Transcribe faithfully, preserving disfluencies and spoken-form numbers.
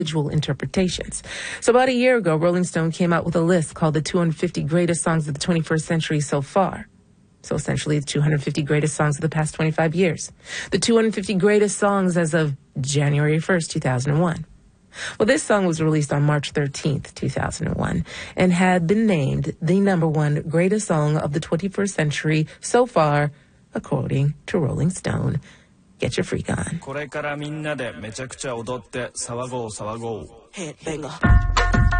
individual interpretations. So about a year ago, Rolling Stone came out with a list called the two hundred fifty greatest songs of the twenty-first century so far. So essentially, the two hundred fifty greatest songs of the past twenty-five years. The two hundred fifty greatest songs as of January first, two thousand one. Well, this song was released on March thirteenth, two thousand one, and had been named the number one greatest song of the twenty-first century so far, according to Rolling Stone. Get your freak on. これからみんなでめちゃくちゃ踊って騒ごう騒ごう。 Headbanger.